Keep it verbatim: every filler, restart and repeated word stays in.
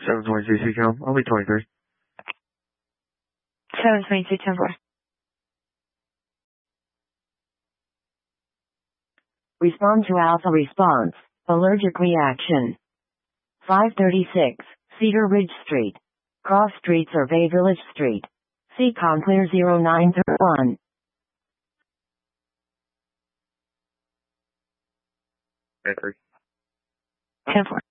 seven twenty-two C COM. I'll be twenty-three. seven twenty-two, ten four. Respond to Alpha response. Allergic reaction. five thirty-six, Cedar Ridge Street. Cross Street, Survey Village Street. C COM clear zero nine one. ten three. ten four.